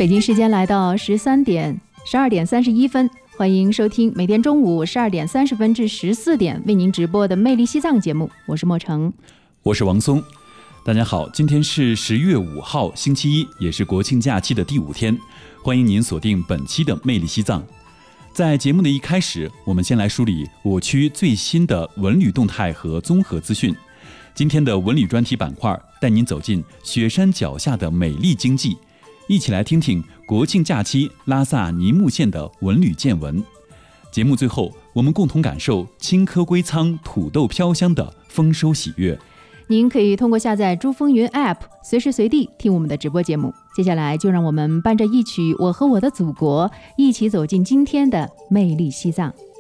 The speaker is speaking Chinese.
北京时间来到12点31分，欢迎收听每天中午12点30分至14点为您直播的《魅力西藏》节目，我是莫成， 我是王松。大家好，今天是10月5号星期一，也是国庆假期的第5天，欢迎您锁定本期的《魅力西藏》。在节目的一开始，我们先来梳理我区最新的文旅动态和综合资讯。今天的文旅专题板块带您走进雪山脚下的美丽经济，一起来听听国庆假期拉萨尼木县的文旅见闻。节目最后，我们共同感受青稞归仓、土豆飘香的丰收喜悦。 您可以通过下载珠风云 App 随时随地听我们的直播节目。接下来就让我们伴着一曲《我和我的祖国》，一起走进今天的魅力西藏。